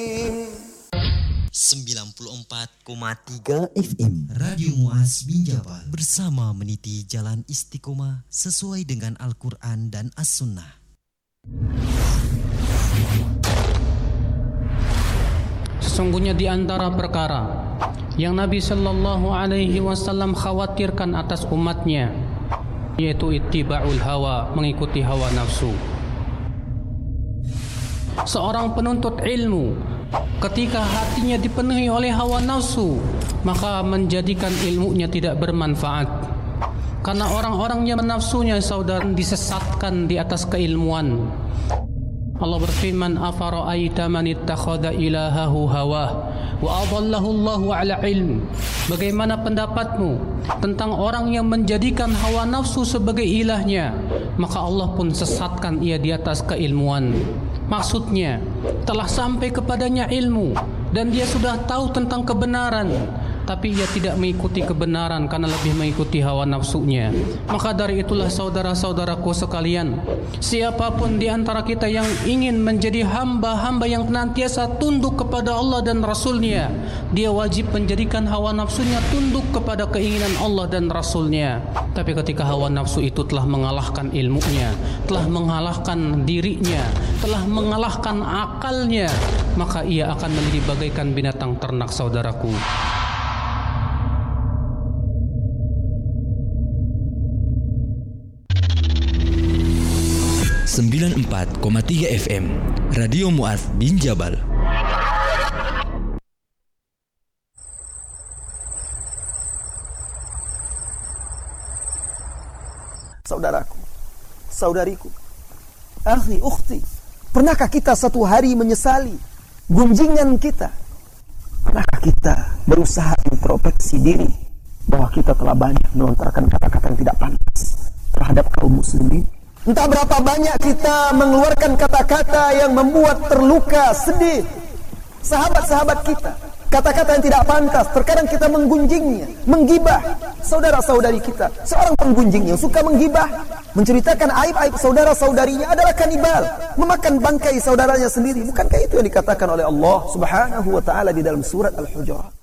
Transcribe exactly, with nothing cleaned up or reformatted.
sembilan puluh empat koma tiga F M Radio Muaz bin Jabal bersama meniti jalan istiqomah sesuai dengan Al-Quran dan As-Sunnah. Sesungguhnya di antara perkara yang Nabi Sallallahu Alaihi Wasallam khawatirkan atas umatnya, yaitu ittiba'ul hawa, mengikuti hawa nafsu. Seorang penuntut ilmu ketika hatinya dipenuhi oleh hawa nafsu, maka menjadikan ilmunya tidak bermanfaat. Karena orang-orang yang menafsunya, saudara, disesatkan di atas keilmuan. Allah berfirman, afara'aita man ittakhadha ilahahu hawah wa adallahu Allahu ala ilm. Bagaimana pendapatmu tentang orang yang menjadikan hawa nafsu sebagai ilahnya, maka Allah pun sesatkan ia di atas keilmuan. Maksudnya, telah sampai kepadanya ilmu dan dia sudah tahu tentang kebenaran, tapi ia tidak mengikuti kebenaran karena lebih mengikuti hawa nafsunya. Maka dari itulah saudara-saudaraku sekalian, siapapun di antara kita yang ingin menjadi hamba-hamba yang senantiasa tunduk kepada Allah dan Rasulnya, dia wajib menjadikan hawa nafsunya tunduk kepada keinginan Allah dan Rasulnya. Tapi ketika hawa nafsu itu telah mengalahkan ilmunya, telah mengalahkan dirinya, telah mengalahkan akalnya, maka ia akan menjadi bagaikan binatang ternak, saudaraku. sembilan puluh empat koma tiga F M Radio Muaz bin Jabal. Saudaraku, saudariku, akhi, ukhti, pernahkah kita satu hari menyesali gunjingan kita? Pernahkah kita berusaha introspeksi diri bahwa kita telah banyak melontarkan kata-kata yang tidak pantas terhadap kaum muslimin? Entah berapa banyak kita mengeluarkan kata-kata yang membuat terluka, sedih sahabat-sahabat kita. Kata-kata yang tidak pantas, terkadang kita menggunjingnya, menggibah saudara-saudari kita. Seorang penggunjing yang suka menggibah, menceritakan aib-aib saudara-saudarinya adalah kanibal, memakan bangkai saudaranya sendiri. Bukankah itu yang dikatakan oleh Allah Subhanahu wa taala di dalam surat Al-Hujurat?